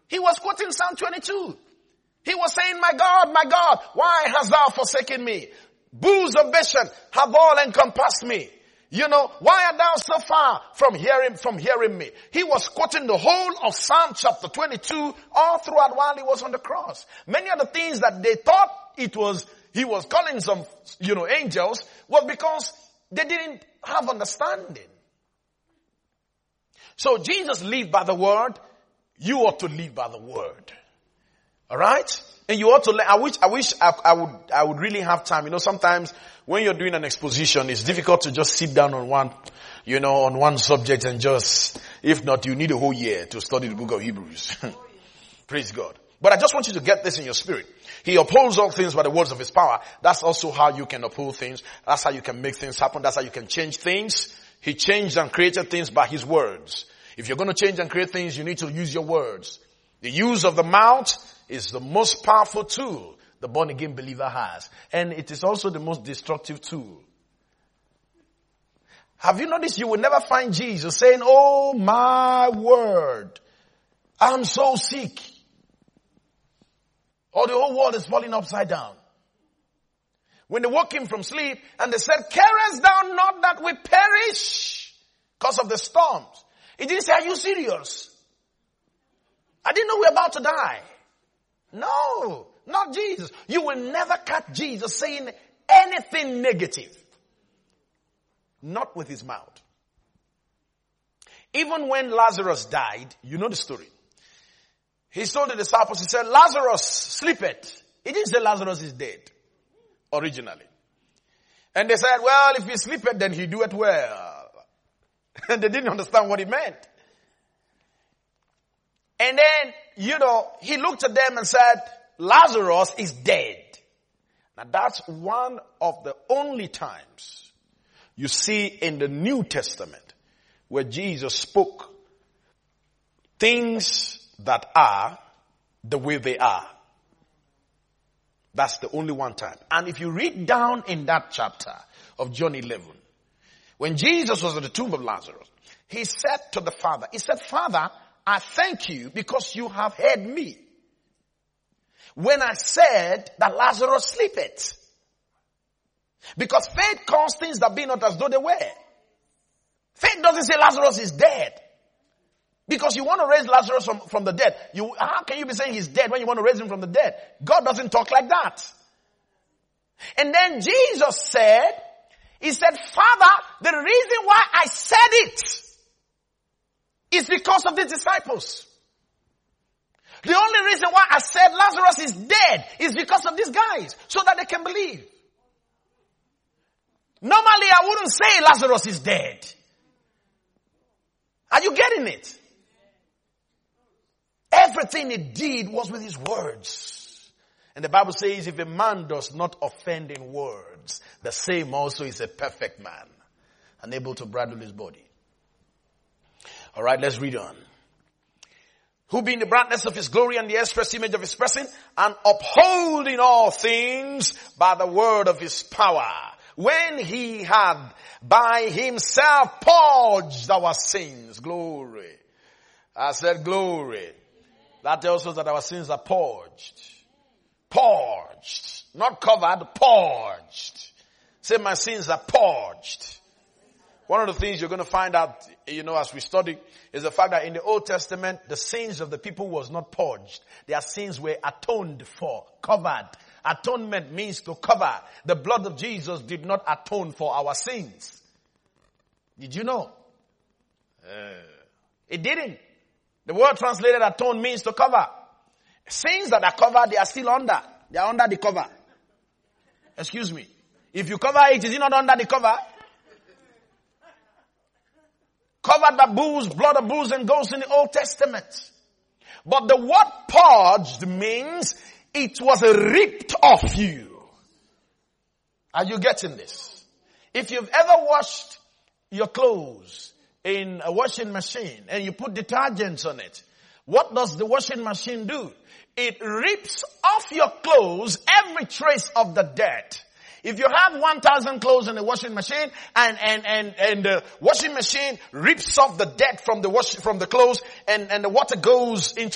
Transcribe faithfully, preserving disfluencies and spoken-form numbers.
He was quoting Psalm twenty-two. He was saying, my God, my God, why hast thou forsaken me? Bulls of Bashan have all encompassed me. You know, why art thou so far from hearing, from hearing me? He was quoting the whole of Psalm chapter twenty-two all throughout while he was on the cross. Many of the things that they thought it was, he was calling some, you know, angels was because they didn't have understanding. So Jesus lived by the word. You ought to live by the word. Alright? And you ought to, I wish, I wish I, I would, I would really have time. You know, sometimes when you're doing an exposition, it's difficult to just sit down on one, you know, on one subject and just, if not, you need a whole year to study the book of Hebrews. Praise God. But I just want you to get this in your spirit. He upholds all things by the words of his power. That's also how you can uphold things. That's how you can make things happen. That's how you can change things. He changed and created things by his words. If you're going to change and create things, you need to use your words. The use of the mouth is the most powerful tool the born again believer has. And it is also the most destructive tool. Have you noticed you will never find Jesus saying, oh my word, I'm so sick. Or the whole world is falling upside down. When they woke him from sleep and they said, carest thou not that we perish because of the storms? He didn't say, are you serious? I didn't know we were about to die. No, not Jesus. You will never catch Jesus saying anything negative. Not with his mouth. Even when Lazarus died, you know the story. He told the disciples, he said, Lazarus sleepeth. He didn't say Lazarus is dead. Originally. And they said, well, if he sleepeth, then he doeth well. And they didn't understand what he meant. And then, you know, he looked at them and said, Lazarus is dead. Now that's one of the only times you see in the New Testament where Jesus spoke things that are the way they are. That's the only one time. And if you read down in that chapter of John eleven, when Jesus was at the tomb of Lazarus, he said to the Father, he said, Father, I thank you because you have heard me. When I said that Lazarus sleepeth. Because faith calls things that be not as though they were. Faith doesn't say Lazarus is dead. Because you want to raise Lazarus from, from the dead. You, how can you be saying he's dead when you want to raise him from the dead? God doesn't talk like that. And then Jesus said, he said, Father, the reason why I said it is because of the disciples. The only reason why I said Lazarus is dead is because of these guys, so that they can believe. Normally I wouldn't say Lazarus is dead. Are you getting it? Everything he did was with his words. And the Bible says if a man does not offend in words, the same also is a perfect man, unable to bridle his body. All right, let's read on. Who being the brightness of his glory and the express image of his person, and upholding all things by the word of his power, when he had by himself purged our sins. Glory. I said glory. That tells us that our sins are purged. Purged. Not covered, purged. Say my sins are purged. One of the things you're going to find out, you know, as we study, is the fact that in the Old Testament, the sins of the people was not purged. Their sins were atoned for, covered. Atonement means to cover. The blood of Jesus did not atone for our sins. Did you know? Uh, it didn't. The word translated atone means to cover. Sins that are covered, they are still under. They are under the cover. Excuse me. If you cover it, is it not under the cover? Covered by bulls, blood of bulls and goats in the Old Testament. But the word purged means it was ripped off you. Are you getting this? If you've ever washed your clothes in a washing machine and you put detergents on it, what does the washing machine do? It rips off your clothes every trace of the dirt. If you have one thousand clothes in the washing machine and, and, and, and the washing machine rips off the dirt from the wash, from the clothes and, and the water goes into